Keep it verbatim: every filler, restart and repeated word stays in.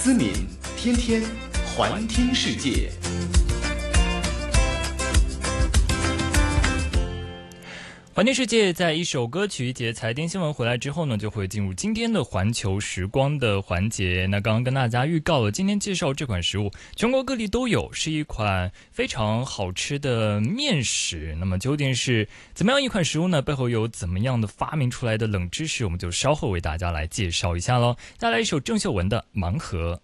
思敏，天天环听世界。 环听世界在一首歌曲节财经新闻回来之后呢，就会进入今天的环球时光的环节。那刚刚跟大家预告了，今天介绍这款食物全国各地都有，是一款非常好吃的面食。那么究竟是怎么样一款食物呢？背后有怎么样的发明出来的冷知识，我们就稍后为大家来介绍一下咯。再来一首郑秀文的《盲盒》。